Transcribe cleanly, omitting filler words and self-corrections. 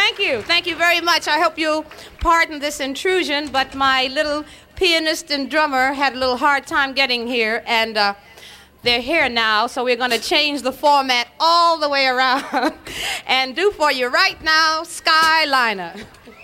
Thank you. Thank you very much. I hope you'll pardon this intrusion, but my little pianist and drummer had a little hard time getting here, and they're here now, so we're going to change the format all the way around and do for you right now, Skyliner.